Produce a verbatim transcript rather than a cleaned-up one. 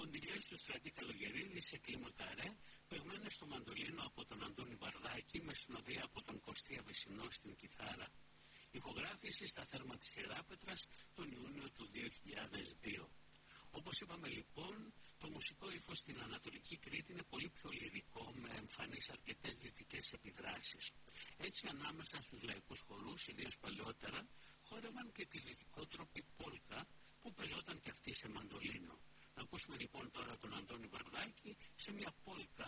Κοντιλιές του Στρατή Καλογερίδη σε κλίμακα ρε, παιγμένες στο μαντολίνο από τον Αντώνη Βαρδάκη, με συνοδεία από τον Κωστή Αβεσσινό στην κιθάρα. Ηχογράφηση στα Θέρμα της Ιεράπετρας τον Ιούνιο του δύο χιλιάδες δύο. Όπως είπαμε λοιπόν, το μουσικό ύφος στην Ανατολική Κρήτη είναι πολύ πιο λυρικό, με εμφανείς αρκετές δυτικές επιδράσεις. Έτσι, ανάμεσα στους λαϊκούς χορούς, ιδίως παλαιότερα, χόρευαν και τη δυτικότροπη πόλκα, που πεζόταν και αυτή σε μαντολίνο. Να ακούσουμε λοιπόν τώρα τον Αντώνη Βαρδάκη σε μια πόλκα